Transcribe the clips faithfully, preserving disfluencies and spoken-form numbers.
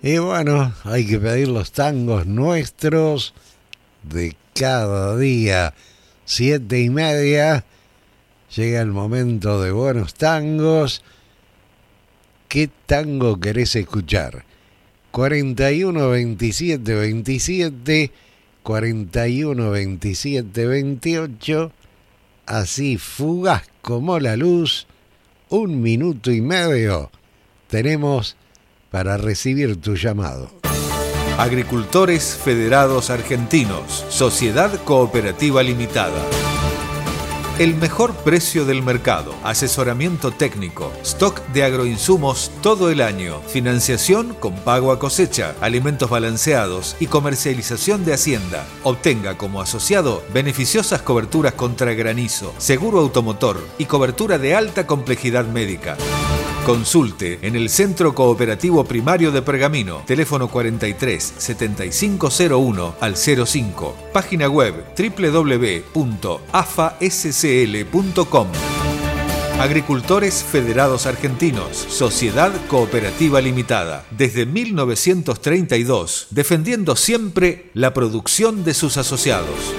Y bueno, hay que pedir los tangos nuestros de cada día. Siete y media, llega el momento de buenos tangos. ¿Qué tango querés escuchar? cuarenta y uno veintisiete veintisiete, cuarenta y uno veintisiete veintiocho, así fugaz como la luz, un minuto y medio tenemos para recibir tu llamado. Agricultores Federados Argentinos, Sociedad Cooperativa Limitada. El mejor precio del mercado, asesoramiento técnico, stock de agroinsumos todo el año, financiación con pago a cosecha, alimentos balanceados y comercialización de hacienda. Obtenga como asociado beneficiosas coberturas contra granizo, seguro automotor y cobertura de alta complejidad médica. Consulte en el Centro Cooperativo Primario de Pergamino, teléfono cuarenta y tres, setenta y cinco cero uno al cero cinco, página web doble u doble u doble u punto a f a s c l punto com. Agricultores Federados Argentinos, Sociedad Cooperativa Limitada, desde mil novecientos treinta y dos, defendiendo siempre la producción de sus asociados.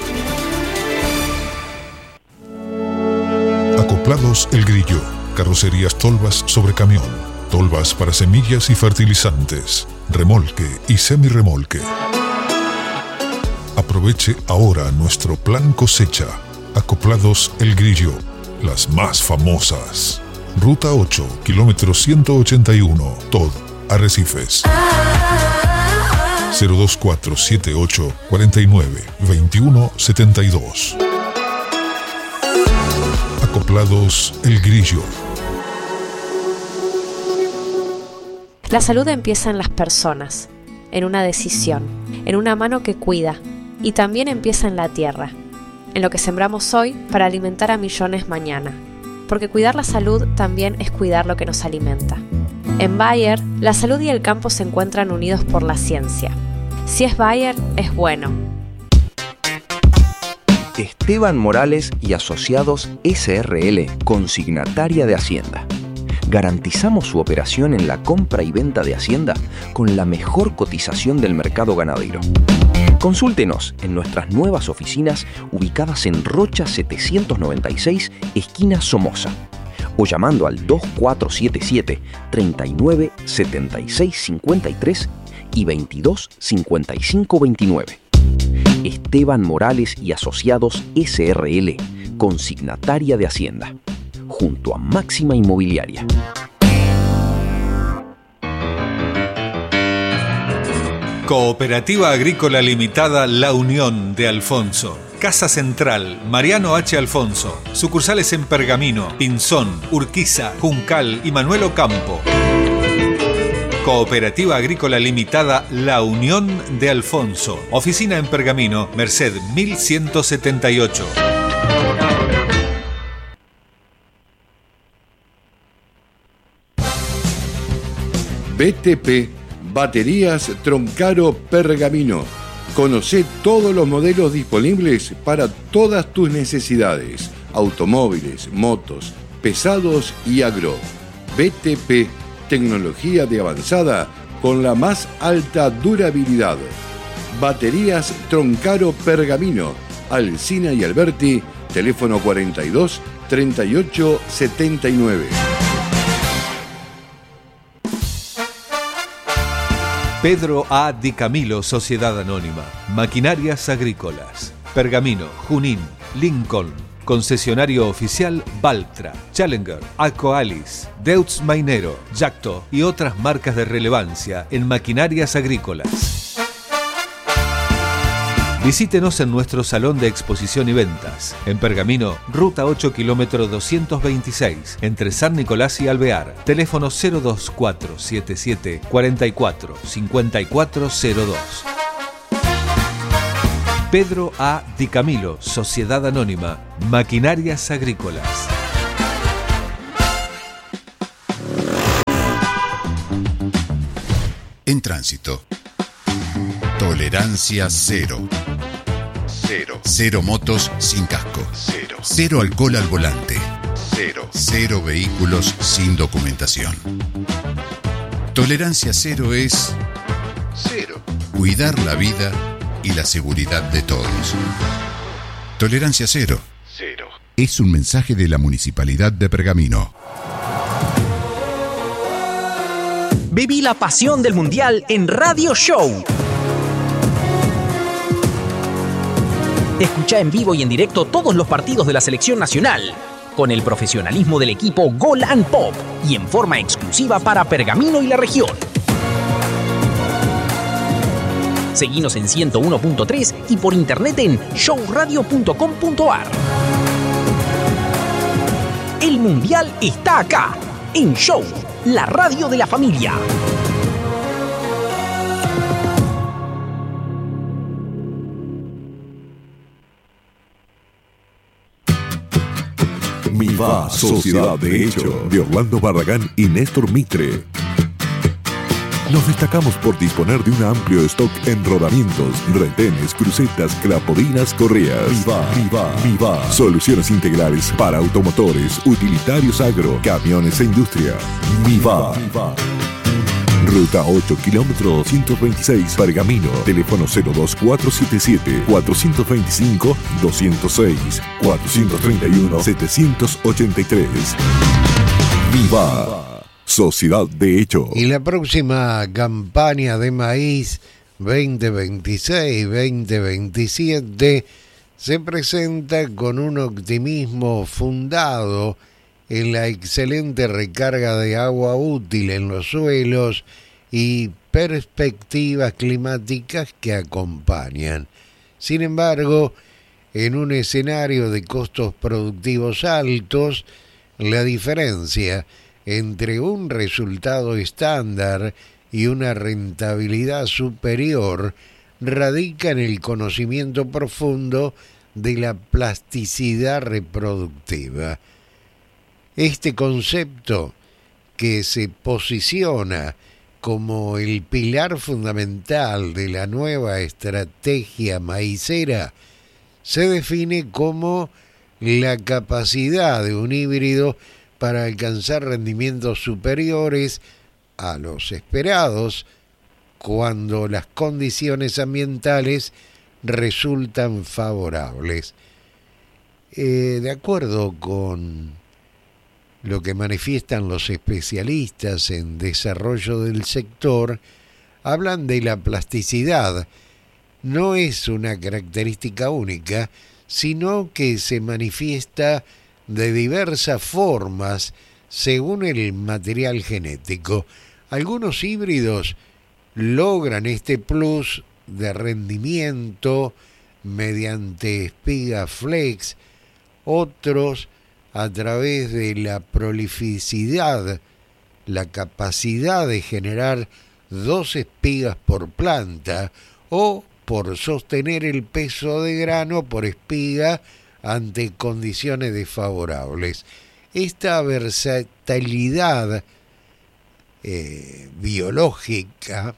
Acoplados El Grillo. Carrocerías Tolvas sobre camión, tolvas para semillas y fertilizantes, remolque y semirremolque. Aproveche ahora nuestro plan cosecha. Acoplados El Grillo, las más famosas. Ruta ocho, kilómetro ciento ochenta y uno, Tod, Arrecifes. cero dos cuatro siete ocho, cuarenta y nueve, veintiuno setenta y dos. Acoplados El Grillo. La salud empieza en las personas, en una decisión, en una mano que cuida, y también empieza en la tierra, en lo que sembramos hoy para alimentar a millones mañana, porque cuidar la salud también es cuidar lo que nos alimenta. En Bayer, la salud y el campo se encuentran unidos por la ciencia. Si es Bayer, es bueno. Esteban Morales y Asociados S R L, consignataria de Hacienda. Garantizamos su operación en la compra y venta de Hacienda con la mejor cotización del mercado ganadero. Consúltenos en nuestras nuevas oficinas ubicadas en Rocha setecientos noventa y seis, esquina Somoza, o llamando al dos cuatro siete siete, treinta y nueve, setenta y seis cincuenta y tres y veintidós cincuenta y cinco veintinueve. Esteban Morales y Asociados S R L, consignataria de Hacienda, junto a Máxima Inmobiliaria. Cooperativa Agrícola Limitada La Unión de Alfonso. Casa Central, Mariano H. Alfonso. Sucursales en Pergamino, Pinzón, Urquiza, Juncal y Manuel Ocampo. Cooperativa Agrícola Limitada La Unión de Alfonso. Oficina en Pergamino, Merced mil ciento setenta y ocho. B T P, Baterías Troncaro Pergamino. Conocé todos los modelos disponibles para todas tus necesidades. Automóviles, motos, pesados y agro. B T P, tecnología de avanzada con la más alta durabilidad. Baterías Troncaro Pergamino. Alsina y Alberti, teléfono cuarenta y dos, treinta y ocho, setenta y nueve. Pedro A. Di Camilo, Sociedad Anónima. Maquinarias Agrícolas. Pergamino, Junín, Lincoln. Concesionario oficial Valtra, Challenger, Akoalis, Deutz Mainero, Yacto y otras marcas de relevancia en maquinarias agrícolas. Visítenos en nuestro salón de exposición y ventas. En Pergamino, Ruta ocho, kilómetro doscientos veintiséis, entre San Nicolás y Alvear. Teléfono cero dos cuatro siete siete, cuarenta y cuatro, cincuenta y cuatro cero dos. Pedro A. Di Camilo, Sociedad Anónima, Maquinarias Agrícolas. En tránsito. Tolerancia cero. Cero. Cero motos sin casco. Cero. Cero alcohol al volante. Cero. Cero vehículos sin documentación. Tolerancia cero es Cero. Cuidar la vida y la seguridad de todos. Tolerancia cero. Cero. Es un mensaje de la Municipalidad de Pergamino. Viví la pasión del Mundial en Radio Show. Escucha en vivo y en directo todos los partidos de la selección nacional, con el profesionalismo del equipo Gol and Pop y en forma exclusiva para Pergamino y la región. Seguinos en ciento uno punto tres y por internet en show radio punto com punto a r. El Mundial está acá, en Show, la radio de la familia. Miva, Sociedad de Hecho, de Orlando Barragán y Néstor Mitre. Nos destacamos por disponer de un amplio stock en rodamientos, retenes, crucetas, clapodinas, correas. Miva, Miva, Miva. Soluciones integrales para automotores, utilitarios agro, camiones e industria. Miva. Miva. Ruta ocho, kilómetro doscientos veintiséis, Pergamino. Teléfono cero dos cuatro siete siete, cuatro dos cinco, dos cero seis, cuatro tres uno, siete ocho tres. Viva. Sociedad de Hecho. Y la próxima campaña de maíz veinte veintiséis veinte veintisiete se presenta con un optimismo fundado en la excelente recarga de agua útil en los suelos y perspectivas climáticas que acompañan. Sin embargo, en un escenario de costos productivos altos, la diferencia entre un resultado estándar y una rentabilidad superior radica en el conocimiento profundo de la plasticidad reproductiva. Este concepto, que se posiciona como el pilar fundamental de la nueva estrategia maicera, se define como la capacidad de un híbrido para alcanzar rendimientos superiores a los esperados cuando las condiciones ambientales resultan favorables. Eh, de acuerdo con lo que manifiestan los especialistas en desarrollo del sector, hablan de la plasticidad. No es una característica única, sino que se manifiesta de diversas formas según el material genético. Algunos híbridos logran este plus de rendimiento mediante espiga flex, otros a través de la prolificidad, la capacidad de generar dos espigas por planta o por sostener el peso de grano por espiga ante condiciones desfavorables. Esta versatilidad eh, biológica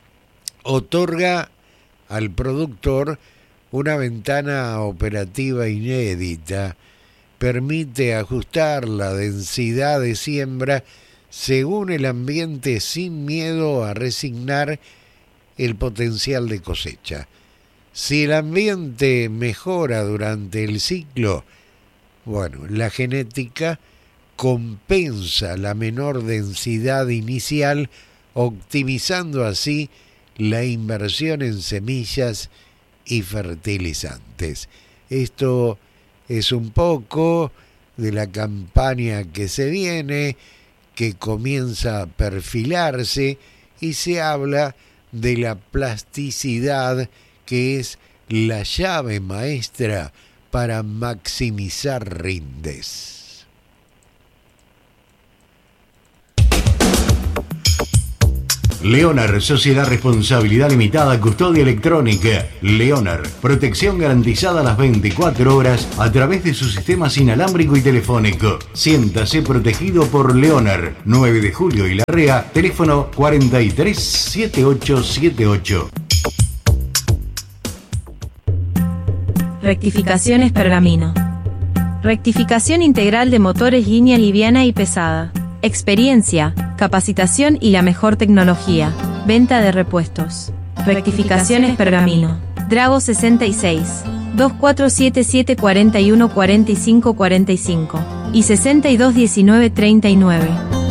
otorga al productor una ventana operativa inédita, permite ajustar la densidad de siembra según el ambiente sin miedo a resignar el potencial de cosecha. Si el ambiente mejora durante el ciclo, bueno, la genética compensa la menor densidad inicial, optimizando así la inversión en semillas y fertilizantes. Esto es un poco de la campaña que se viene, que comienza a perfilarse y se habla de la plasticidad, que es la llave maestra para maximizar rindes. Leonar, Sociedad Responsabilidad Limitada, Custodia Electrónica. Leonar, protección garantizada las veinticuatro horas a través de su sistema inalámbrico y telefónico. Siéntase protegido por Leonar. nueve de julio y Larrea, teléfono cuarenta y tres setenta y ocho setenta y ocho. Rectificaciones Pergamino. Rectificación integral de motores línea liviana y pesada. Experiencia, capacitación y la mejor tecnología. Venta de repuestos. Rectificaciones Pergamino. Drago sesenta y seis. dos cuatro siete siete cuatro uno cuatro cinco cuatro cinco y sesenta y dos diecinueve treinta y nueve.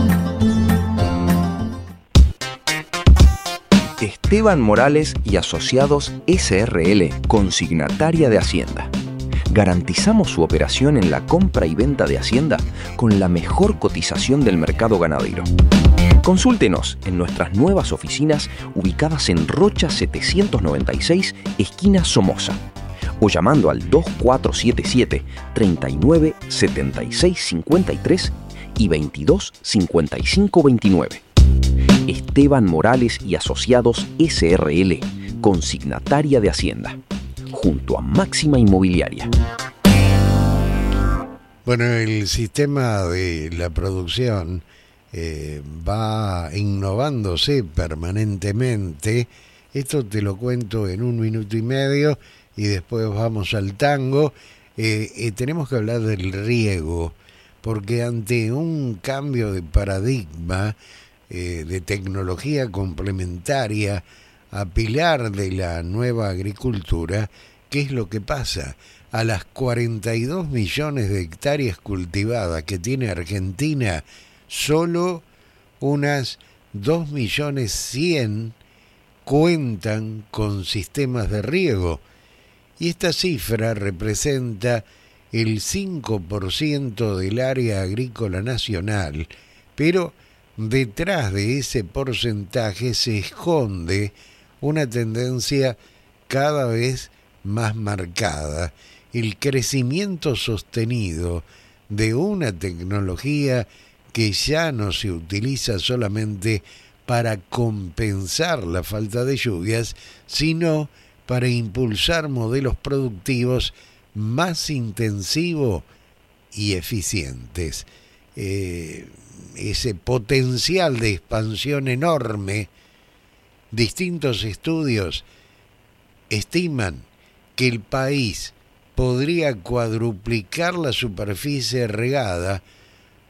Esteban Morales y Asociados S R L, consignataria de Hacienda. Garantizamos su operación en la compra y venta de Hacienda con la mejor cotización del mercado ganadero. Consúltenos en nuestras nuevas oficinas ubicadas en Rocha setecientos noventa y seis, esquina Somoza, o llamando al dos cuatro siete siete, treinta y nueve, setenta y seis cincuenta y tres y veintidós cincuenta y cinco veintinueve. Esteban Morales y Asociados S R L, consignataria de Hacienda, junto a Máxima Inmobiliaria. Bueno, el sistema de la producción eh, va innovándose permanentemente. Esto te lo cuento en un minuto y medio y después vamos al tango. Eh, eh, tenemos que hablar del riego, porque ante un cambio de paradigma, eh, de tecnología complementaria a pilar de la nueva agricultura, ¿qué es lo que pasa? A las cuarenta y dos millones de hectáreas cultivadas que tiene Argentina, solo unas dos millones cien cuentan con sistemas de riego. Y esta cifra representa el cinco por ciento del área agrícola nacional, pero detrás de ese porcentaje se esconde una tendencia cada vez más marcada: el crecimiento sostenido de una tecnología que ya no se utiliza solamente para compensar la falta de lluvias, sino para impulsar modelos productivos más intensivos y eficientes. Eh, ese potencial de expansión enorme, distintos estudios estiman que el país podría cuadruplicar la superficie regada